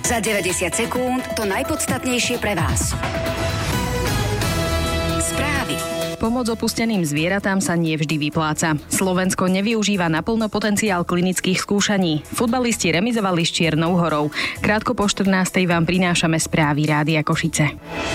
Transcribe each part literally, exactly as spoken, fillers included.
Za deväťdesiat sekúnd to najpodstatnejšie pre vás. Správy. Pomoc opusteným zvieratám sa nevždy vypláca. Slovensko nevyužíva naplno potenciál klinických skúšaní. Futbalisti remizovali s Čiernou Horou. Krátko po štrnástej vám prinášame správy Rádia Košice.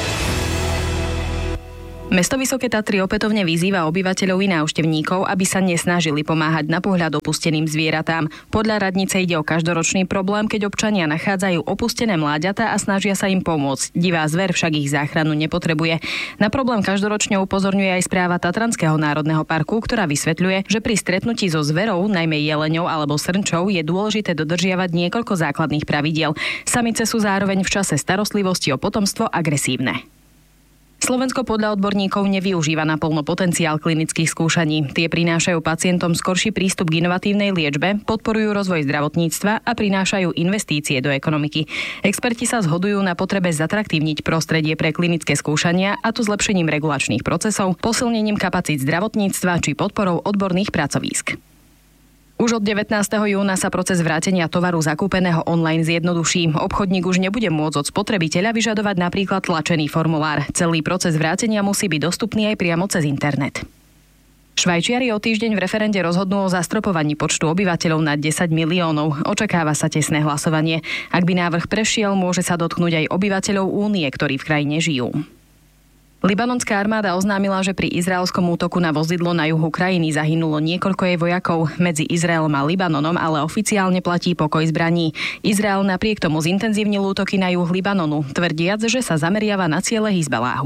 Mesto Vysoké Tatry opätovne vyzýva obyvateľov i návštevníkov, aby sa nesnažili pomáhať na pohľad opusteným zvieratám. Podľa radnice ide o každoročný problém, keď občania nachádzajú opustené mláďatá a snažia sa im pomôcť. Divá zver však ich záchranu nepotrebuje. Na problém každoročne upozorňuje aj správa Tatranského národného parku, ktorá vysvetľuje, že pri stretnutí so zverou, najmä jeleňou alebo srnčou, je dôležité dodržiavať niekoľko základných pravidiel. Samice sú zároveň v čase starostlivosti o potomstvo agresívne. Slovensko podľa odborníkov nevyužíva naplno potenciál klinických skúšaní. Tie prinášajú pacientom skorší prístup k inovatívnej liečbe, podporujú rozvoj zdravotníctva a prinášajú investície do ekonomiky. Experti sa zhodujú na potrebe zatraktívniť prostredie pre klinické skúšania, a to zlepšením regulačných procesov, posilnením kapacít zdravotníctva či podporou odborných pracovísk. Už od devätnásteho júna sa proces vrátenia tovaru zakúpeného online zjednoduší. Obchodník už nebude môcť od spotrebiteľa vyžadovať napríklad tlačený formulár. Celý proces vrátenia musí byť dostupný aj priamo cez internet. Švajčiari o týždeň v referende rozhodnú o zastropovaní počtu obyvateľov na desať miliónov. Očakáva sa tesné hlasovanie. Ak by návrh prešiel, môže sa dotknúť aj obyvateľov únie, ktorí v krajine žijú. Libanonská armáda oznámila, že pri izraelskom útoku na vozidlo na juhu krajiny zahynulo niekoľko jej vojakov. Medzi Izraelom a Libanonom ale oficiálne platí pokoj zbraní. Izrael napriek tomu zintenzívnil útoky na juh Libanonu, tvrdiac, že sa zameriava na ciele Hizbaláhu.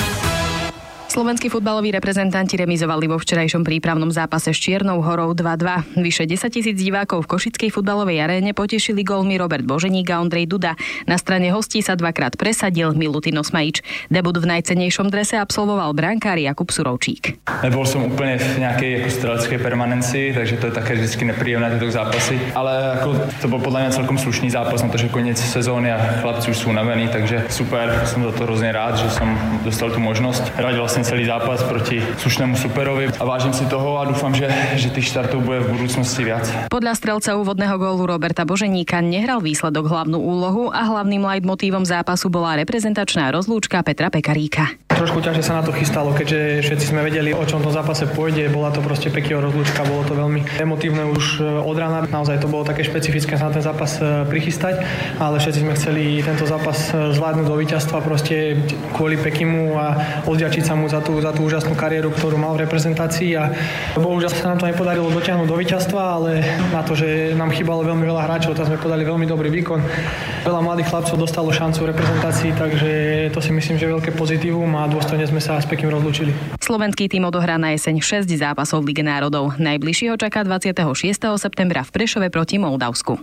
Slovenskí futbaloví reprezentanti remizovali vo včerajšom prípravnom zápase s Čiernou Horou dva dva. Vyše desaťtisíc divákov v košickej futbalovej aréne potešili gólmi Robert Boženík a Ondrej Duda. Na strane hostí sa dvakrát presadil Milutin Osmajič. Debut v najcennejšom drese absolvoval brankár Jakub Surovčík. Nebol som úplne v nejakej ako streleckej permanencii, takže to je také vždy nepríjemné tieto zápasy. Ale ako to bol podľa mňa celkom slušný zápas, na to, že koniec sezóny a chlapci už sú unavení, takže super, som za to hrozne rád, že som dostal tú možnosť hrať vlastne celý zápas proti slušnému superovi a vážim si toho a dúfam, že, že tých štartov bude v budúcnosti viac. Podľa strelca úvodného gólu Roberta Boženíka nehral výsledok hlavnú úlohu a hlavným leitmotívom zápasu bola reprezentačná rozlúčka Petra Pekaríka. Trošku ťažšie sa na to chystalo, keďže všetci sme vedeli, o čom to zápase pôjde. Bola to proste Pekyho rozlúčka, bolo to veľmi emotívne už od rána. Naozaj to bolo také špecifické sa na ten zápas prichystať, ale všetci sme chceli tento zápas zvládnuť do víťazstva proste kvôli Pekymu a odďačiť sa mu za tú, za tú úžasnú kariéru, ktorú mal v reprezentácii, a bohužiaľ sa nám to nepodarilo dotiahnuť do víťazstva, ale na to, že nám chýbalo veľmi veľa hráčov, tak sme podali veľmi dobrý výkon. Veľa mladých chlapcov dostalo šancu v reprezentácii, takže to si myslím, že je veľké pozitívum a dôstojne sme sa s Pekým rozlúčili. Slovenský tým odohrá na jeseň šesť zápasov v Lige národov. Najbližšie ho čaká dvadsiateho šiesteho septembra v Prešove proti Moldavsku.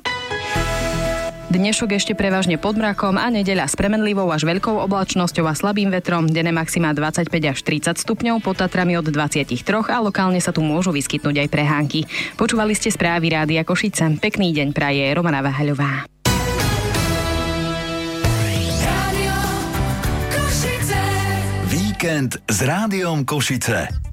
Dnešok ešte prevažne pod mrakom a nedeľa s premenlivou až veľkou oblačnosťou a slabým vetrom. Denné maxima dvadsaťpäť až tridsať stupňov, pod Tatrami od dvadsaťtri a lokálne sa tu môžu vyskytnúť aj prehánky. Počúvali ste správy Rádia Košice. Pekný deň praje Romana Vahaľová. Víkend s Rádiom Košice.